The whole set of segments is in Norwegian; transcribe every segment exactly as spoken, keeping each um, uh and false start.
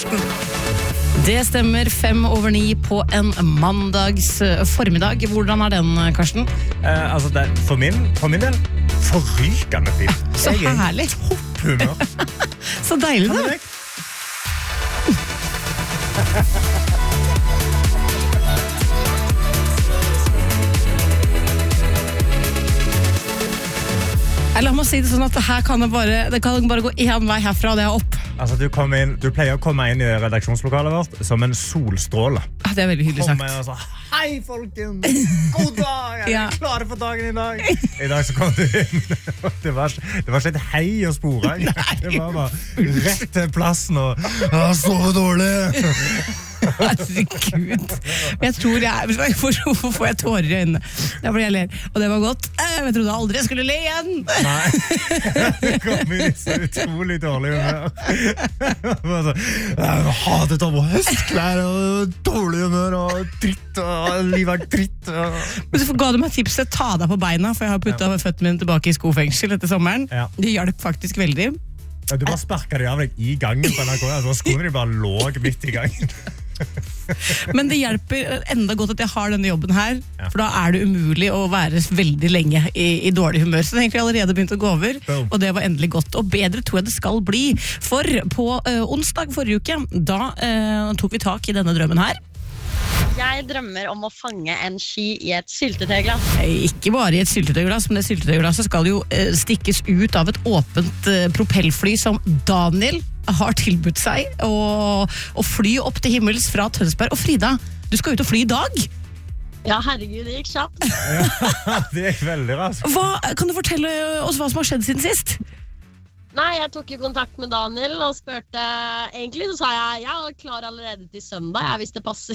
Karsten. Det stemmer, fem over ni på en mandags formiddag. Hvordan er den, Karsten? Eh, altså, det, for, min, for min del, forrykende fint. Så herlig. Topphumør. Så deilig da. La meg si det sånn at her kan det bare, det kan bare gå en vei herfra, og det er opp. Altså, du, inn, du pleier å komme inn i redaksjonslokalet vårt som en solstråle. Ja, det er veldig hyggelig sagt. Kom og så, hei folkens, god dag, jeg er Ja. klare for dagen i dag. I dag så kom du inn, det var, det var ikke et hei og spore. Det var bare rett til plassen og, jeg sover dårlig. Herregud. Jeg tror jeg, hvorfor får jeg tårer i øynene? Det blir jeg ler. Og det var godt. Jeg trodde aldri jeg skulle le igjen. Nei, det kom inn i så utrolig dårlig humør. Jeg hatet å ha høstklær og dårlig humør og dritt og livet er dritt. Men så ga du meg tipset, ta deg på beina, for jeg har puttet ja. føttene mine tilbake i skofengsel etter sommeren. Ja. Det hjalp faktisk veldig. Ja, du bare sparket deg av deg i gangen på N R K, så skoene de bare lå midt i gangen. Men det hjelper enda godt at jeg har denne jobben her, ja. For da er det umulig å være veldig lenge i, i dårlig humør. Så det har egentlig allerede begynt å gå over, Boom. Og det var endelig godt. Og bedre tror jeg det skal bli. For på øh, onsdag forrige uke, da øh, tok vi tak i denne drømmen her. Jeg drømmer om å fange en sky i et syltetøyglass. Ikke bare i et syltetøyglass, men det syltetøyglasset skal jo øh, stikkes ut av et åpent øh, propellfly som Daniel har tilbudt seg å, å fly opp til himmels fra Tønsberg. Og Frida, du skal ut og fly i dag. Ja, herregud, det gikk kjapt. Ja, det gikk veldig raskt. Hva, kan du fortelle oss hva som har skjedd siden sist? Nei, jeg tok i kontakt med Daniel og spurte, egentlig så sa jeg, jeg er klar allerede til søndag, jeg, hvis det passer.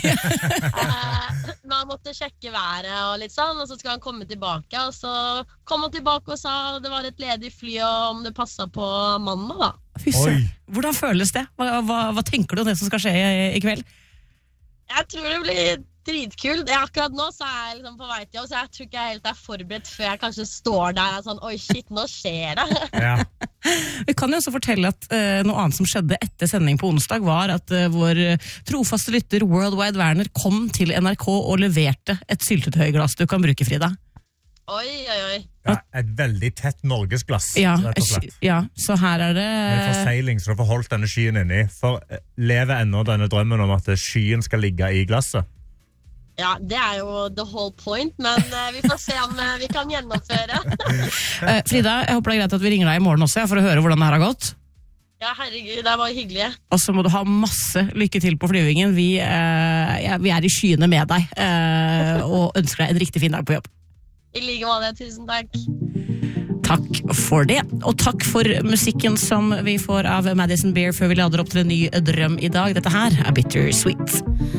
Men han måtte sjekke været og litt sånn, og så skal han komme tilbake, og så kom han tilbake og sa det var et ledig fly, og om det passet på mandag da. Fysse, hvordan føles det? Hva, hva, hva tenker du om det som skal skje i, i kveld? Jeg tror det blir dritkult. Jeg, akkurat nå så er jeg liksom på vei til jobb, så jeg tror ikke jeg helt er forberedt før jeg kanskje står der og sånn, oi shit, nå skjer det. Ja. Vi kan jo også fortelle at uh, noe annet som skjedde etter sending på onsdag var at uh, vår trofaste lytter Worldwide Werner kom til N R K og leverte et syltetøyglass du kan bruke, Frida. Oi, oi, oi. Ja, et veldig tett Norgesglass, ja, rett og slett. Ja, så her er det... Med forseiling, så du får holdt denne skyen inni. For lever ennå denne drømmen om at skyen skal ligge i glasset? Ja, det er jo the whole point, men uh, vi får se om uh, vi kan gjennomføre. uh, Frida, jeg håper det er greit at vi ringer deg i morgen også, for å høre hvordan det her har gått. Ja, herregud, det var hyggelig. Og så må du ha masse lykke til på flyvingen. Vi, uh, ja, vi er i skyene med deg, uh, og ønsker deg en riktig fin dag på jobb. I like måte, tusen takk. Takk for det, og takk for musikken som vi får av Madison Beer før vi lader opp til en ny drøm i dag. Dette her er Bittersweet.